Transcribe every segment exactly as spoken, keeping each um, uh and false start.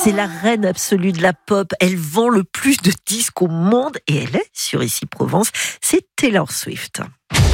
C'est la reine absolue de la pop. Elle vend le plus de disques au monde et elle est sur Ici Provence. C'est Taylor Swift.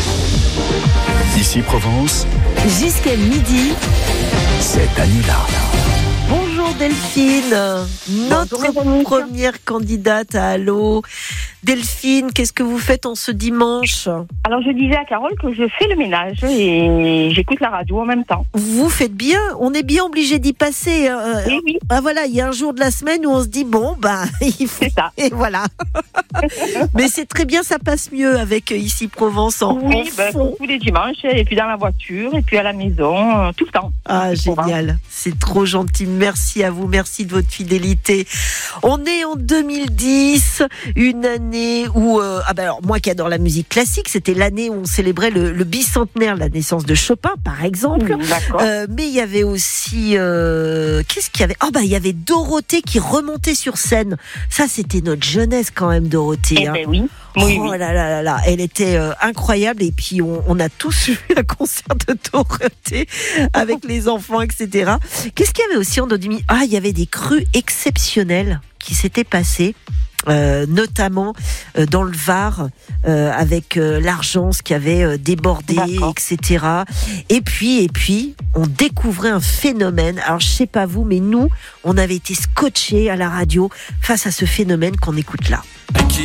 Ici Provence, Jusqu'à midi. c'est Anila. Bonjour Delphine, notre Bonjour, première candidate à Allo. Delphine, qu'est-ce que vous faites en ce dimanche ? Alors, je disais à Carole que je fais le ménage et j'écoute la radio en même temps. Vous faites bien, on est bien obligé d'y passer. Euh, Oui, oui, ah voilà, il y a un jour de la semaine où on se dit bon, bah, il faut. c'est ça. Et voilà. Mais c'est très bien, ça passe mieux avec Ici Provence en, en Oui, ben, fond. tous les dimanches, et puis dans la voiture, et puis à la maison, euh, tout le temps. Ah, C'est pour génial. C'est trop gentil. Merci à vous. Merci de votre fidélité. On est en deux mille dix, une année où, euh, ah ben alors, moi qui adore la musique classique, c'était l'année où on célébrait le, le bicentenaire de la naissance de Chopin, par exemple. Mmh, d'accord. Euh, mais il y avait aussi, euh, qu'est-ce qu'il y avait? Oh bah, il y avait Dorothée qui remontait sur scène. Ça, c'était notre jeunesse quand même, Dorothée. Eh hein. ben oui. Oui, oh oui. là là là là, elle était euh, incroyable et puis on, on a tous vu un concert de Dorothée avec les enfants, et cetera. Qu'est-ce qu'il y avait aussi en deux mille? Ah, il y avait des crues exceptionnelles qui s'étaient passées. Euh, notamment euh, dans le Var euh, avec euh, l'Argence qui avait euh, débordé, D'accord. et cetera. Et puis, et puis, on découvrait un phénomène. Alors, je sais pas vous, mais nous, on avait été scotchés à la radio face à ce phénomène qu'on écoute là. Qui